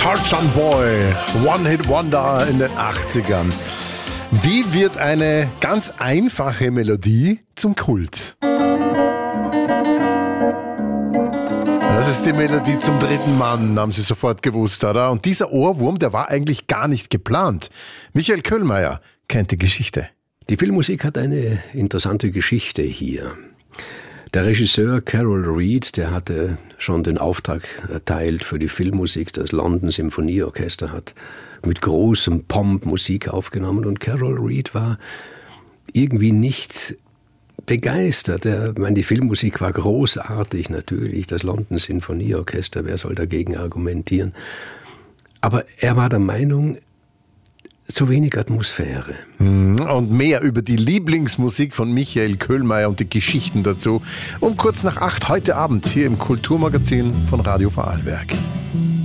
Tarzan Boy, One-Hit-Wonder in den 80ern. Wie wird eine ganz einfache Melodie zum Kult? Das ist die Melodie zum dritten Mann, haben Sie sofort gewusst, oder? Und dieser Ohrwurm, der war eigentlich gar nicht geplant. Michael Köhlmeier kennt die Geschichte. Die Filmmusik hat eine interessante Geschichte hier. Der Regisseur Carol Reed, der hatte schon den Auftrag erteilt für die Filmmusik. Das London Symphonieorchester hat mit großem Pomp Musik aufgenommen und Carol Reed war irgendwie nicht begeistert. Die Filmmusik war großartig, natürlich, das London Symphonieorchester, wer soll dagegen argumentieren? Aber er war der Meinung, zu wenig Atmosphäre. Und mehr über die Lieblingsmusik von Michael Köhlmeier und die Geschichten dazu um kurz nach 8 heute Abend hier im Kulturmagazin von Radio Vorarlberg.